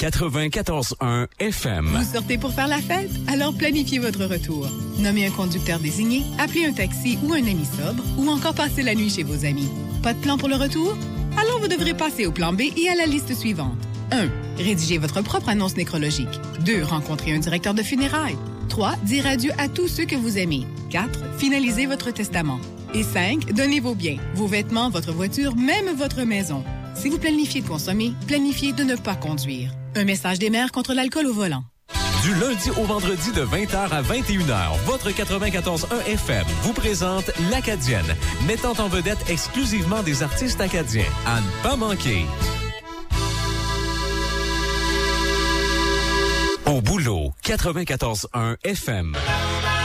94.1 FM. Vous sortez pour faire la fête? Alors planifiez votre retour. Nommez un conducteur désigné, appelez un taxi ou un ami sobre, ou encore passez la nuit chez vos amis. Pas de plan pour le retour? Alors vous devrez passer au plan B et à la liste suivante. 1. Rédigez votre propre annonce nécrologique. 2. Rencontrez un directeur de funérailles. 3. Dire adieu à tous ceux que vous aimez. 4. Finalisez votre testament. Et 5. Donnez vos biens, vos vêtements, votre voiture, même votre maison. Si vous planifiez de consommer, planifiez de ne pas conduire. Un message des maires contre l'alcool au volant. Du lundi au vendredi de 20h à 21h, votre 94.1 FM vous présente l'Acadienne, mettant en vedette exclusivement des artistes acadiens. À ne pas manquer. Au boulot, 94.1 FM.